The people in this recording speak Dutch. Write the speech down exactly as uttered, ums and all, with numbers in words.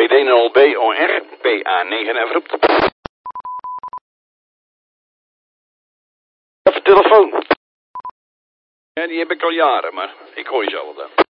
D nul B O R P A negen Everett. Even telefoon. Ja, die heb ik al jaren, maar ik hoor je zelf dan.